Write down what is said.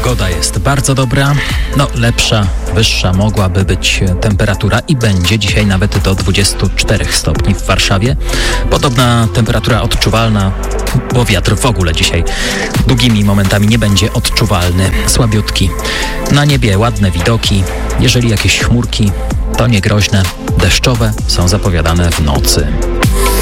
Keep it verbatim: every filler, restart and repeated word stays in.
Pogoda jest bardzo dobra, no lepsza, wyższa mogłaby być temperatura i będzie dzisiaj nawet do dwudziestu czterech stopni w Warszawie. Podobna temperatura odczuwalna, bo wiatr w ogóle dzisiaj długimi momentami nie będzie odczuwalny, słabiutki. Na niebie ładne widoki, jeżeli jakieś chmurki, to niegroźne, deszczowe są zapowiadane w nocy.